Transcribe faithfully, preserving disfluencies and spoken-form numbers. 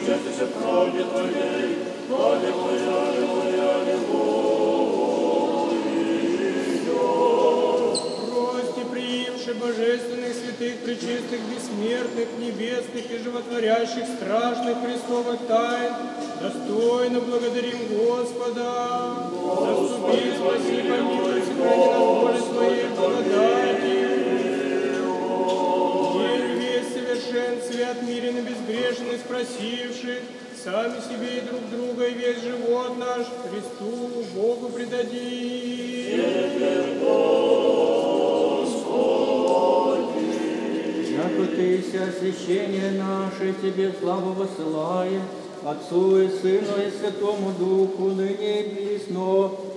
Святися правде Твоей, аллилуйя, аллилуйя, аллилуйя. Прости, приимши божественных, святых, пречистых, бессмертных, небесных и животворящих, страшных Христовых тайн, достойно благодарим Господа. Заступи, спаси, помилуй, сохрани нас, Боже, Своей благодати. Ель весь совершен, свят, мирен и безгрешен, и спросивший, сами себе и друг друга, и весь живот наш Христу, Богу предадим. Яко Тыся освящение наше Тебе славу высылаем, Отцу и Сыну и Святому Духу, ныне и присно,